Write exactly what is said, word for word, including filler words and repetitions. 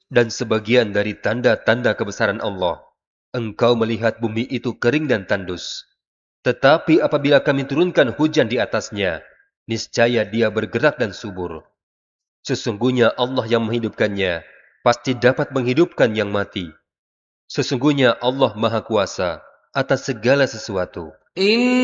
Dan sebagian dari tanda-tanda kebesaran Allah, engkau melihat bumi itu kering dan tandus. Tetapi apabila kami turunkan hujan di atasnya, niscaya dia bergerak dan subur. Sesungguhnya Allah yang menghidupkannya, pasti dapat menghidupkan yang mati. Sesungguhnya Allah Maha Kuasa atas segala sesuatu.